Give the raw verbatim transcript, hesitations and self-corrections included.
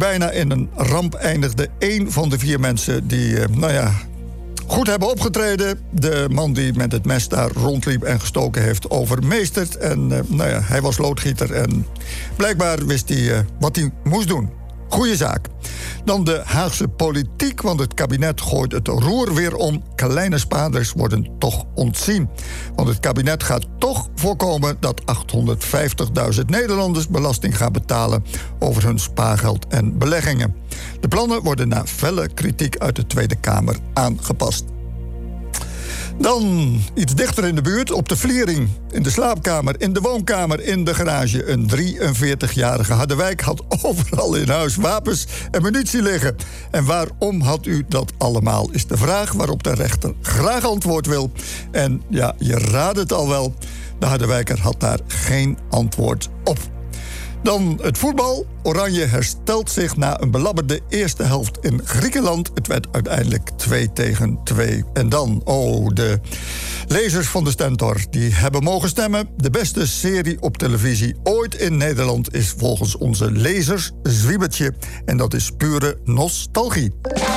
bijna in een ramp eindigde. Eén van de vier mensen die, uh, nou ja, goed hebben opgetreden. De man die met het mes daar rondliep en gestoken heeft, overmeesterd. En uh, nou ja, hij was loodgieter en blijkbaar wist hij uh, wat hij moest doen. Goeie zaak. Dan de Haagse politiek, want het kabinet gooit het roer weer om. Kleine spaarders worden toch ontzien. Want het kabinet gaat toch voorkomen dat achthonderdvijftigduizend Nederlanders belasting gaan betalen over hun spaargeld en beleggingen. De plannen worden na felle kritiek uit de Tweede Kamer aangepast. Dan iets dichter in de buurt, op de Vliering, in de slaapkamer, in de woonkamer, in de garage. Een drieënveertigjarige Harderwijk had overal in huis wapens en munitie liggen. En waarom had u dat allemaal, is de vraag waarop de rechter graag antwoord wil. En ja, je raadt het al wel, de Harderwijker had daar geen antwoord op. Dan het voetbal. Oranje herstelt zich na een belabberde eerste helft in Griekenland. Het werd uiteindelijk twee tegen twee. En dan, oh, de lezers van de Stentor, die hebben mogen stemmen. De beste serie op televisie ooit in Nederland is volgens onze lezers Zwiebertje. En dat is pure nostalgie.